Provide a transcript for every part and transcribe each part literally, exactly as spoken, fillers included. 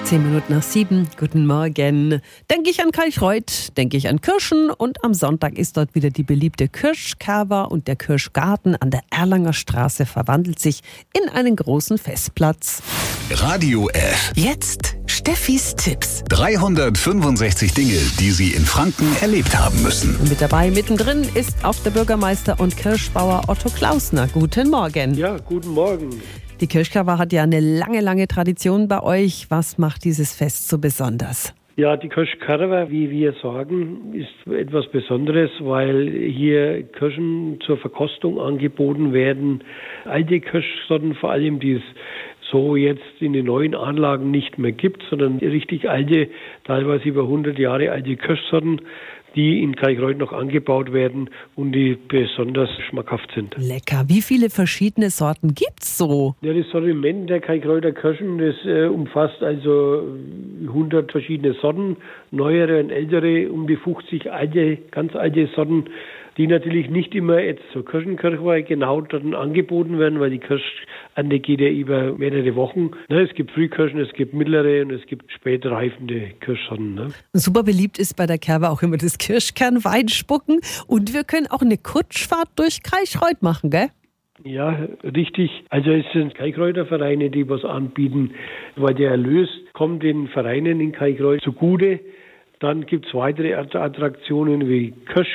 Zehn Minuten nach sieben. Guten Morgen. Denke ich an Kalchreuth, denke ich an Kirschen und am Sonntag ist dort wieder die beliebte Kirschkerwa und der Kirschgarten an der Erlanger Straße verwandelt sich in einen großen Festplatz. Radio F. Jetzt Steffis Tipps. dreihundertfünfundsechzig Dinge, die Sie in Franken erlebt haben müssen. Und mit dabei mittendrin ist auch der Bürgermeister und Kirschbauer Otto Klausner. Guten Morgen. Ja, guten Morgen. Die Kirschkerwa hat ja eine lange, lange Tradition bei euch. Was macht dieses Fest so besonders? Ja, die Kirschkerwa, wie wir sagen, ist etwas Besonderes, weil hier Kirschen zur Verkostung angeboten werden. Alte Kirschsorten vor allem, die es so jetzt in den neuen Anlagen nicht mehr gibt, sondern richtig alte, teilweise über hundert Jahre alte Kirschsorten, die in Kalchreuth noch angebaut werden und die besonders schmackhaft sind. Lecker. Wie viele verschiedene Sorten gibt's so? Ja, das Sortiment der Kalchreuter Kirschen, das äh, umfasst also hundert verschiedene Sorten, neuere und ältere, um die fünfzig alte, ganz alte Sorten, die natürlich nicht immer jetzt zur Kirschenkirchweih genau dort angeboten werden, weil die Kirschernte geht ja über mehrere Wochen. Ne, es gibt Frühkirschen, es gibt mittlere und es gibt spätreifende Kirschsorten. Ne. Super beliebt ist bei der Kerwa auch immer das Kirschkernweinspucken und wir können auch eine Kutschfahrt durch Kalchreuth machen, gell? Ja, richtig. Also es sind Kalchreuter Vereine, die was anbieten, weil der Erlös kommt den Vereinen in Kalchreuth zugute. Dann gibt es weitere Attraktionen wie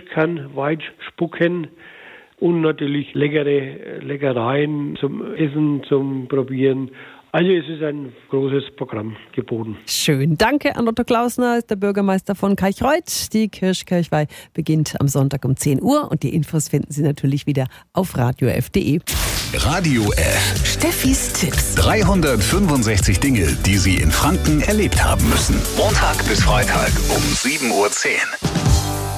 Kirschkernweitspucken und natürlich leckere Leckereien zum Essen, zum Probieren. Also es ist ein großes Programm geboten. Schön. Danke an Otto Klausner, ist der Bürgermeister von Kalchreuth. Die Kirschkirchweih beginnt am Sonntag um zehn Uhr und die Infos finden Sie natürlich wieder auf radio f punkt de. Radio F. Steffis Tipps. dreihundertfünfundsechzig Dinge, die Sie in Franken erlebt haben müssen. Montag bis Freitag um sieben Uhr zehn.